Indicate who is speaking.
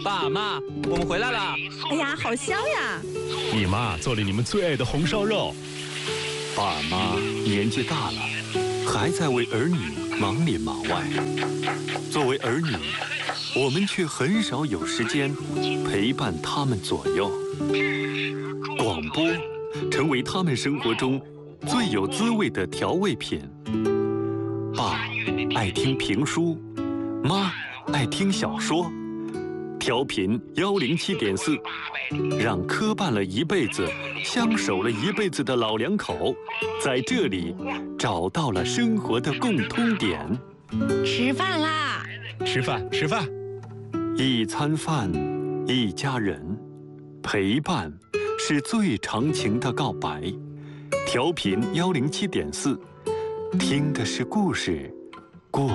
Speaker 1: 爸妈，我们回来了。
Speaker 2: 哎呀，好香呀！
Speaker 3: 你妈做了你们最爱的红烧肉。
Speaker 4: 爸妈年纪大了，还在为儿女忙里忙外。作为儿女，我们却很少有时间陪伴他们左右。广播成为他们生活中最有滋味的调味品。爸爱听评书，妈爱听小说。调频107.4，让磕绊了一辈子、相守了一辈子的老两口，在这里找到了生活的共通点。
Speaker 2: 吃饭啦！
Speaker 3: 吃饭，吃饭。
Speaker 4: 一餐饭，一家人，陪伴是最长情的告白。调频107.4，听的是故事，